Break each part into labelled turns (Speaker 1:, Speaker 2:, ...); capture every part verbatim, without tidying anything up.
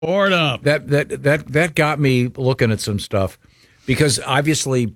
Speaker 1: Board up.
Speaker 2: That that that that got me looking at some stuff because obviously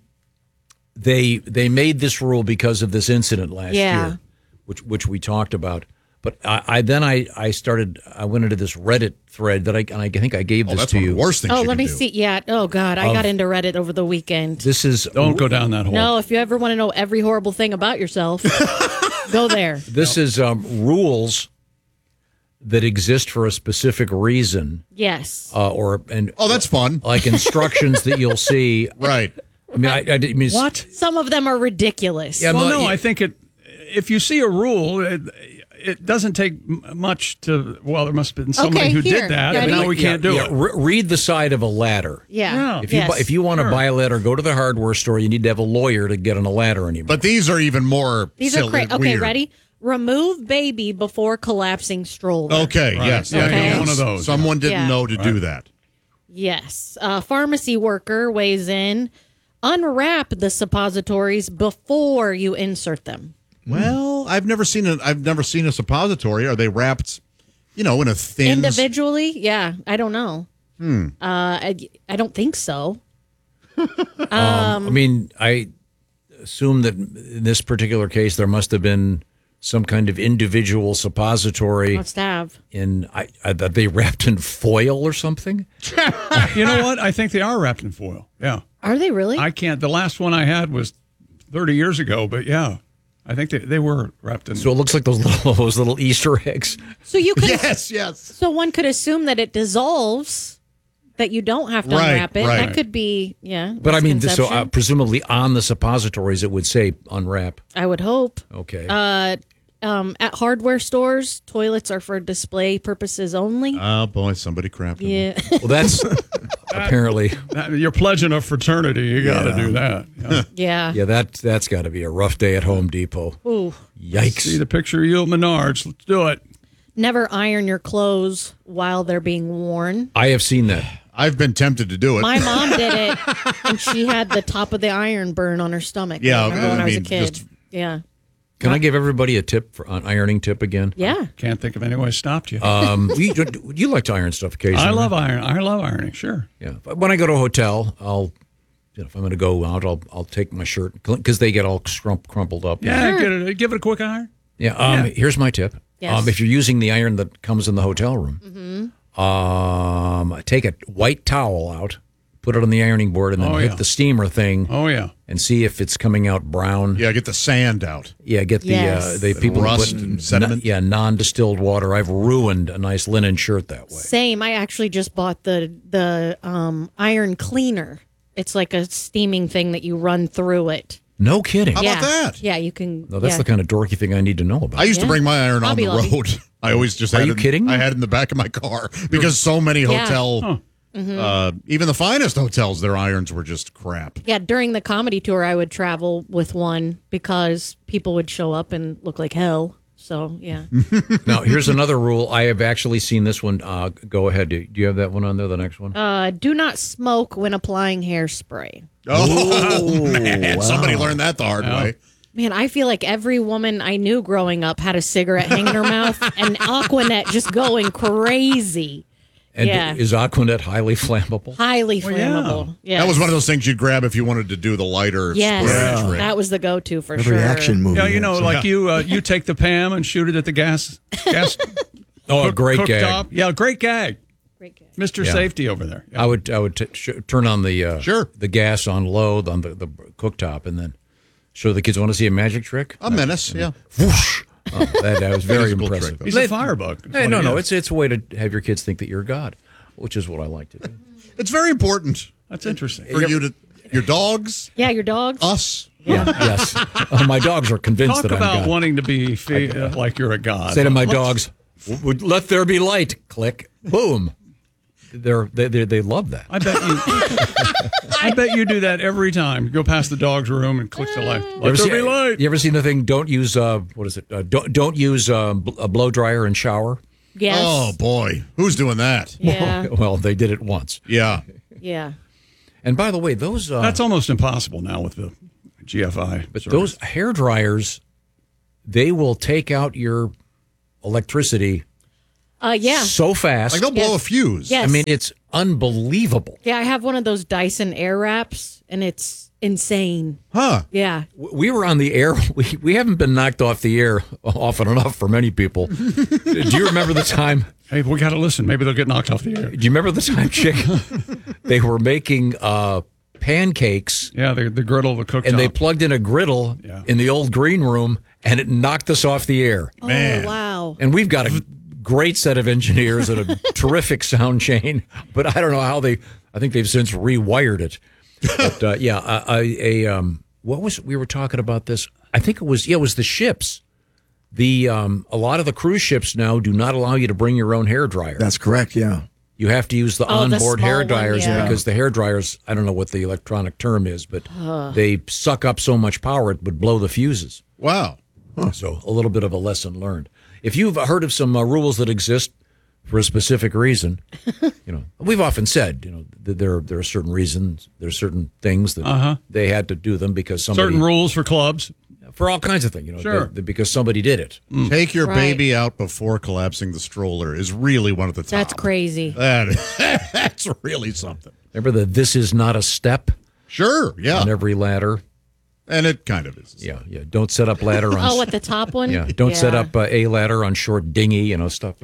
Speaker 2: they they made this rule because of this incident last
Speaker 3: Yeah.
Speaker 2: year, which which we talked about. But I, I then I, I started I went into this Reddit thread that I and I think I gave
Speaker 4: Oh,
Speaker 2: this
Speaker 4: that's
Speaker 2: to
Speaker 4: one
Speaker 2: you.
Speaker 4: of the worst things
Speaker 3: Oh,
Speaker 4: you
Speaker 3: let
Speaker 4: can
Speaker 3: me
Speaker 4: do.
Speaker 3: see. Yeah. Oh, God. I
Speaker 2: Of-
Speaker 3: got into Reddit over the weekend.
Speaker 2: This is
Speaker 1: Don't go down that hole.
Speaker 3: No, if you ever want to know every horrible thing about yourself, go there.
Speaker 2: This is um, rules that exist for a specific reason,
Speaker 3: Yes.
Speaker 2: uh, or and
Speaker 4: Oh, that's fun.
Speaker 2: like instructions that you'll see.
Speaker 4: Right.
Speaker 2: I mean, I, I, I mean,
Speaker 1: What?
Speaker 3: Some of them are ridiculous.
Speaker 2: Yeah,
Speaker 1: Well,
Speaker 2: but-
Speaker 1: no, I think it. If you see a rule, it, it doesn't take m- much to. Well, there must have been somebody
Speaker 3: Okay,
Speaker 1: who
Speaker 3: here.
Speaker 1: did that,
Speaker 3: Ready?
Speaker 1: but now we can't do
Speaker 2: yeah,
Speaker 1: it.
Speaker 2: re- read the side of a ladder.
Speaker 3: Yeah.
Speaker 1: Yeah.
Speaker 2: If you
Speaker 3: Yes.
Speaker 2: bu- if you want to
Speaker 1: Sure.
Speaker 2: buy a ladder, go to the hardware store. You need to have a lawyer to get on a ladder anymore.
Speaker 4: But these are even more
Speaker 3: These
Speaker 4: silly,
Speaker 3: are crazy. Okay,
Speaker 4: weird.
Speaker 3: ready? Remove baby before collapsing stroller.
Speaker 4: Okay,
Speaker 1: Right.
Speaker 4: yes.
Speaker 1: Yeah,
Speaker 3: Okay.
Speaker 1: one of those.
Speaker 4: Someone didn't
Speaker 3: Yeah.
Speaker 4: know to do that.
Speaker 3: Yes. A pharmacy worker weighs in. Unwrap the suppositories before you insert them.
Speaker 4: Well, I've never seen a I've never seen a suppository. Are they wrapped, you know, in a thin
Speaker 3: Individually? Yeah. I don't know.
Speaker 4: Hmm.
Speaker 3: Uh, I, I don't think so.
Speaker 2: um, I mean, I assume that in this particular case, there must have been some kind of individual suppository
Speaker 3: Must have.
Speaker 2: in. I, I that they wrapped in foil or something.
Speaker 1: You know what? I think they are wrapped in foil. Yeah.
Speaker 3: Are they really?
Speaker 1: I can't. The last one I had was thirty years ago, but yeah, I think they, they were wrapped in.
Speaker 2: So it looks like those little those little Easter eggs.
Speaker 3: so you could.
Speaker 4: Yes, yes.
Speaker 3: So one could assume that it dissolves, that you don't have to
Speaker 4: Right,
Speaker 3: unwrap it.
Speaker 4: right.
Speaker 3: That could be, yeah.
Speaker 2: But I mean, so uh,
Speaker 3: misconception.
Speaker 2: presumably on the suppositories, it would say unwrap.
Speaker 3: I would hope.
Speaker 2: Okay.
Speaker 3: Uh, um, at hardware stores, toilets are for display purposes only.
Speaker 4: Oh boy, somebody crapped. in
Speaker 3: yeah.
Speaker 2: well, that's apparently.
Speaker 1: That- You're pledging a fraternity. You got to do that. Yeah.
Speaker 3: yeah.
Speaker 2: Yeah, that that's got to be a rough day at Home Depot.
Speaker 3: Ooh.
Speaker 2: Yikes!
Speaker 1: See the picture of you at Menards. Let's do it.
Speaker 3: Never iron your clothes while they're being worn.
Speaker 2: I have seen that.
Speaker 4: I've been tempted to do it.
Speaker 3: My mom did it, and she had the top of the iron burn on her stomach.
Speaker 4: Yeah,
Speaker 3: I remember when
Speaker 4: I
Speaker 3: I was a
Speaker 4: mean,
Speaker 3: kid.
Speaker 4: just-
Speaker 3: Yeah.
Speaker 2: Can I give everybody a tip for an ironing tip again?
Speaker 3: Yeah.
Speaker 1: Can't think of any way I stopped you.
Speaker 2: Um, you, you like to iron stuff occasionally.
Speaker 1: I love iron. I love ironing. Sure.
Speaker 2: Yeah. But when I go to a hotel, I'll, you know, if I'm going to go out, I'll I'll take my shirt because they get all scrump, crumpled up.
Speaker 1: Yeah. Get it, give it a quick iron.
Speaker 2: Yeah. Um,
Speaker 1: Yeah.
Speaker 2: Here's my tip.
Speaker 3: Yes.
Speaker 2: Um, if you're using the iron that comes in the hotel room,
Speaker 3: Mm-hmm.
Speaker 2: um, take a white towel out, put it on the ironing board, and then
Speaker 1: Oh,
Speaker 2: hit
Speaker 1: yeah.
Speaker 2: the steamer thing
Speaker 1: Oh yeah.
Speaker 2: and see if it's coming out brown.
Speaker 4: yeah, get the sand out.
Speaker 2: Yeah, get the
Speaker 3: Yes.
Speaker 2: uh, the people who
Speaker 4: rust
Speaker 2: put
Speaker 4: and sediment.
Speaker 2: non- yeah, non-distilled water. I've ruined a nice linen shirt that way.
Speaker 3: Same. I actually just bought the the um, iron cleaner. It's like a steaming thing that you run through it.
Speaker 2: No kidding.
Speaker 4: How
Speaker 3: yeah.
Speaker 4: about that?
Speaker 3: Yeah, you can.
Speaker 2: No, that's
Speaker 3: yeah.
Speaker 2: the kind of dorky thing I need to know about.
Speaker 4: I used to
Speaker 3: Yeah.
Speaker 4: bring my iron on
Speaker 3: Hobby
Speaker 4: the
Speaker 3: Lobby.
Speaker 4: road. I always just
Speaker 2: Are
Speaker 4: had
Speaker 2: you
Speaker 4: it,
Speaker 2: kidding me?
Speaker 4: I had it in the back of my car because so many
Speaker 3: Yeah.
Speaker 4: hotel, uh, even the finest hotels, their irons were just crap.
Speaker 3: Yeah, during the comedy tour, I would travel with one because people would show up and look like hell. So, yeah.
Speaker 2: Now, here's another rule. I have actually seen this one. Uh, go ahead. Do do you have that one on there, the next one?
Speaker 3: Uh, do not smoke when applying hairspray.
Speaker 4: Oh, man. Somebody learned that the hard way.
Speaker 3: Man, I feel like every woman I knew growing up had a cigarette hanging in her mouth and Aquanet just going crazy.
Speaker 2: And
Speaker 3: yeah.
Speaker 2: is Aquanet highly flammable?
Speaker 3: Highly
Speaker 1: Well, yeah.
Speaker 3: flammable. Yeah.
Speaker 4: That was one of those things you'd grab if you wanted to do the lighter
Speaker 3: Yes.
Speaker 4: spray trick.
Speaker 3: That was the go to for
Speaker 5: Every
Speaker 3: sure.
Speaker 5: action movie.
Speaker 1: Yeah, you know,
Speaker 5: has
Speaker 1: like you uh, you take the Pam and shoot it at the gas gas
Speaker 2: Oh, a
Speaker 1: cook-
Speaker 2: great gag.
Speaker 1: cooktop. Yeah, great gag.
Speaker 3: Great gag.
Speaker 1: Mister
Speaker 2: Yeah.
Speaker 1: Safety over there. Yeah.
Speaker 2: I would I would t- sh- turn on the uh,
Speaker 4: Sure.
Speaker 2: the gas on low on the, the cooktop and then show the kids. Want to see a magic trick?
Speaker 4: A menace, yeah.
Speaker 2: Whoosh! Oh, that, that was very
Speaker 4: That is a cool
Speaker 2: impressive.
Speaker 4: trick,
Speaker 1: He's a firebug. That's
Speaker 2: Hey,
Speaker 1: what
Speaker 2: no,
Speaker 1: he
Speaker 2: no,
Speaker 1: is.
Speaker 2: it's it's a way to have your kids think that you're God, which is what I like to do.
Speaker 4: It's very important
Speaker 1: That's interesting.
Speaker 4: for you to, your dogs,
Speaker 3: Yeah, your dogs.
Speaker 4: us.
Speaker 2: Yeah, yes. Uh, my dogs are convinced
Speaker 1: Talk
Speaker 2: that I'm
Speaker 1: about
Speaker 2: God.
Speaker 1: wanting to be fe- uh, like you're a god.
Speaker 2: Say to my
Speaker 1: Let's-
Speaker 2: dogs, "W- w- "Let there be light." Click, boom. They're they they, they love that.
Speaker 1: I bet you. I bet you do that every time. You go past the dog's room and click the light.
Speaker 2: You
Speaker 1: Let
Speaker 2: ever,
Speaker 1: there
Speaker 2: see,
Speaker 1: be light.
Speaker 2: you ever seen the thing? Don't use uh, what is it? Uh, don't don't use uh, bl- a blow dryer and shower.
Speaker 3: Yes.
Speaker 4: Oh, boy. Who's doing that?
Speaker 3: Yeah.
Speaker 2: Well, they did it once.
Speaker 4: Yeah.
Speaker 3: Yeah.
Speaker 2: And by the way, those uh,
Speaker 1: That's almost impossible now with the G F I.
Speaker 2: but
Speaker 1: service.
Speaker 2: those hair dryers, they will take out your electricity
Speaker 3: Uh, yeah.
Speaker 2: so fast.
Speaker 4: Like they'll blow
Speaker 3: Yes.
Speaker 4: a fuse.
Speaker 3: Yes.
Speaker 2: I mean, it's unbelievable.
Speaker 3: Yeah, I have one of those Dyson Air Wraps, and it's insane.
Speaker 4: Huh.
Speaker 3: Yeah.
Speaker 2: We were on the air. We, we haven't been knocked off the air often enough for many people. Do you remember the time?
Speaker 1: Hey, we got to listen. Maybe they'll get knocked off the air.
Speaker 2: Do you remember the time, Chick? They were making uh, pancakes,
Speaker 1: Yeah, the, the griddle, the cooktop.
Speaker 2: and they plugged in a griddle
Speaker 1: Yeah.
Speaker 2: in the old green room, and it knocked us off the air.
Speaker 4: Man.
Speaker 3: Oh, wow.
Speaker 2: And we've got a great set of engineers and a terrific sound chain, but I don't know how they. I think they've since rewired it. But uh, yeah, a, a, a um, what was we were talking about this? I think it was yeah, it was the ships. The um, a lot of the cruise ships now do not allow you to bring your own hair dryer.
Speaker 5: That's correct. Yeah.
Speaker 2: You have to use the
Speaker 3: Oh, the
Speaker 2: onboard
Speaker 3: small
Speaker 2: hair
Speaker 3: one,
Speaker 2: dryers
Speaker 3: yeah.
Speaker 2: because the hair dryers. I don't know what the electronic term is, but they suck up so much power it would blow the fuses.
Speaker 4: Wow.
Speaker 2: So a little bit of a lesson learned. If you've heard of some uh, rules that exist for a specific reason, you know, we've often said, you know, that there there are certain reasons, there are certain things that
Speaker 1: Uh-huh.
Speaker 2: they had to do them because somebody
Speaker 1: Certain rules for clubs.
Speaker 2: for all kinds of things, you know,
Speaker 1: Sure.
Speaker 2: that- that because somebody did it.
Speaker 4: Take your
Speaker 3: Right.
Speaker 4: baby out before collapsing the stroller is really one of the top.
Speaker 3: That's crazy.
Speaker 4: That, that's really something.
Speaker 2: Remember the "this is not a step"
Speaker 4: Sure. Yeah.
Speaker 2: on every ladder.
Speaker 4: And it kind of is.
Speaker 2: Yeah, yeah. Don't set up ladder on.
Speaker 3: Oh, at the top one?
Speaker 2: Yeah, don't set
Speaker 3: Yeah.
Speaker 2: up uh, a ladder on short dinghy, you know, stuff.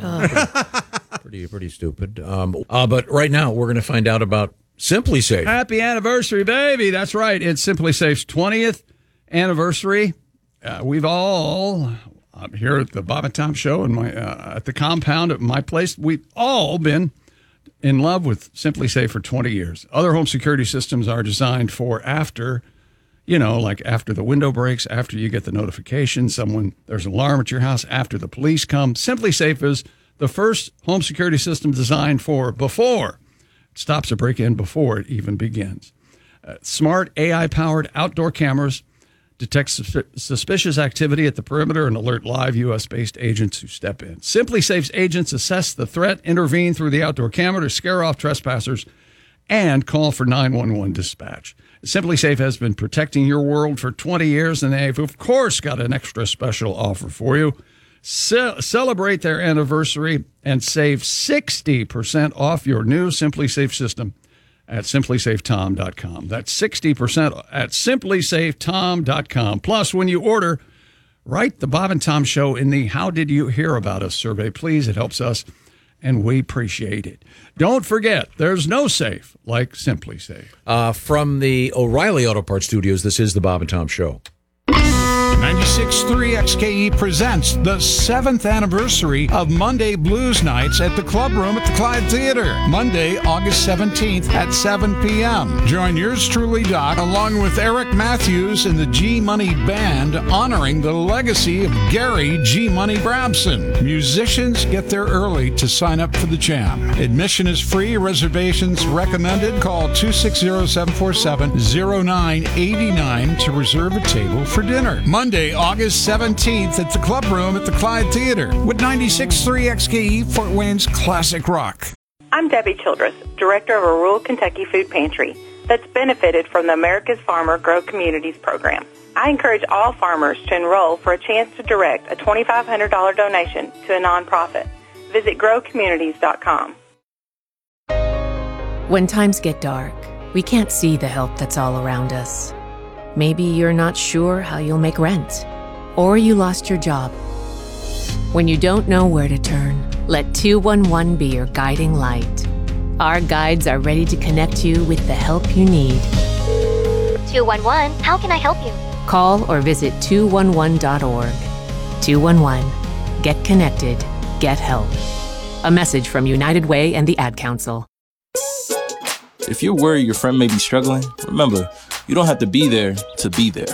Speaker 2: Pretty, pretty stupid. Um, uh, but right now, we're going to find out about Simply Safe.
Speaker 1: Happy anniversary, baby. That's right. It's Simply Safe's twentieth anniversary. Uh, we've all, uh, here at the Bob and Tom Show and my uh, at the compound at my place, we've all been in love with Simply Safe for twenty years. Other home security systems are designed for after, you know, like after the window breaks, after you get the notification, someone, there's an alarm at your house, after the police come. Simply Safe is the first home security system designed for before. It stops a break-in before it even begins. Uh, smart A I-powered outdoor cameras detect sus- suspicious activity at the perimeter and alert live U S-based agents who step in. Simply Safe's agents assess the threat, intervene through the outdoor camera to scare off trespassers, and call for nine one one dispatch. Simply Safe has been protecting your world for twenty years, and they've, of course, got an extra special offer for you. Ce- celebrate their anniversary and save sixty percent off your new Simply Safe system at simply safe tom dot com. That's sixty percent at simply safe tom dot com. Plus, when you order, write the Bob and Tom Show in the How Did You Hear About Us survey, please. It helps us, and we appreciate it. Don't forget, there's no safe like Simply Safe.
Speaker 2: Uh, from the O'Reilly Auto Parts Studios, this is the Bob and Tom Show.
Speaker 6: ninety-six point three X K E presents the seventh anniversary of Monday Blues Nights at the Club Room at the Clyde Theater. Monday, August seventeenth at seven p.m. Join yours truly, Doc, along with Eric Matthews and the G Money Band, honoring the legacy of Gary G Money Brabson. Musicians get there early to sign up for the jam. Admission is free. Reservations recommended. Call two six zero, seven four seven, zero nine eight nine to reserve a table for dinner. Monday, August seventeenth at the Club Room at the Clyde Theater with ninety-six point three X K E, Fort Wayne's classic rock.
Speaker 7: I'm Debbie Childress, director of a rural Kentucky food pantry that's benefited from the America's Farmer Grow Communities program. I encourage all farmers to enroll for a chance to direct a twenty-five hundred dollars donation to a nonprofit. Visit grow communities dot com.
Speaker 8: When times get dark, we can't see the help that's all around us. Maybe you're not sure how you'll make rent, or you lost your job. When you don't know where to turn, let two one one be your guiding light. Our guides are ready to connect you with the help you need.
Speaker 9: two one one, how can I help you?
Speaker 8: Call or visit two one one dot org. two one one. Get connected. Get help. A message from United Way and the Ad Council.
Speaker 10: If you're worried your friend may be struggling, remember, you don't have to be there to be there.